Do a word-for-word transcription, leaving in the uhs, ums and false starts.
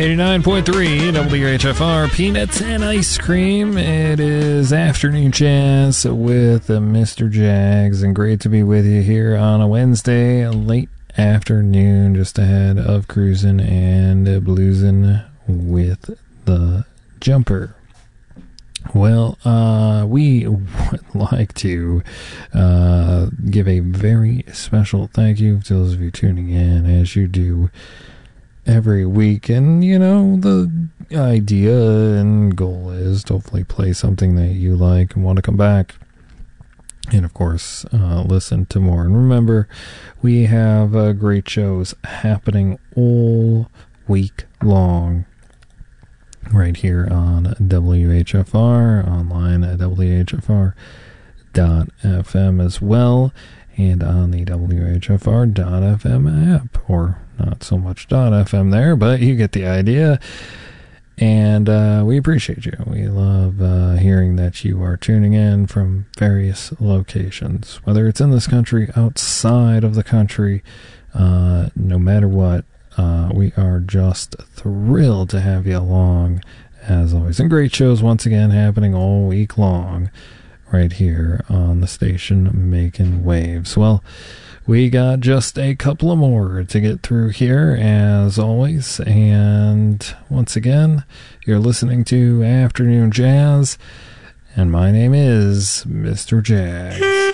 eighty-nine point three W H F R, Peanuts and Ice Cream. It is Afternoon Jazz with uh, Mister Jags, and great to be with you here on a Wednesday, late afternoon, just ahead of cruising and uh, bluesing with the Jumper. Well, uh, we would like to uh, give a very special thank you to those of you tuning in, as you do every week. And, you know, the idea and goal is to hopefully play something that you like and want to come back. And, of course, uh, listen to more. And remember, we have uh, great shows happening all week long right here on W H F R, online at W H F R dot F M as well, and on the W H F R dot F M app, or not so much .fm there, but you get the idea. And uh, we appreciate you. We love uh, hearing that you are tuning in from various locations, whether it's in this country, outside of the country, uh, no matter what. Uh, we are just thrilled to have you along, as always. And great shows, once again, happening all week long right here on the station, making waves. Well, we got just a couple of more to get through here, as always. And once again, you're listening to Afternoon Jazz, and my name is Mister Jags.